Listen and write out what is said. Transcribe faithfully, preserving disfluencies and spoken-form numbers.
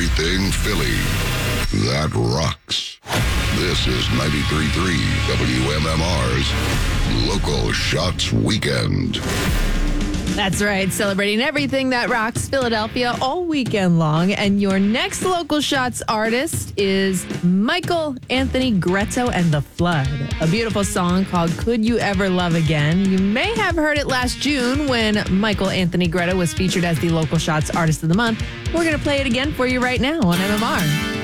everything Philly. That rocks. This is ninety-three point three W M M R's Local Shots Weekend. That's right. Celebrating everything that rocks Philadelphia all weekend long. And your next Local Shots artist is Michael Anthony Gretto and the Flood. A beautiful song called Could You Ever Love Again. You may have heard it last June when Michael Anthony Gretto was featured as the Local Shots Artist of the Month. We're going to play it again for you right now on M M R.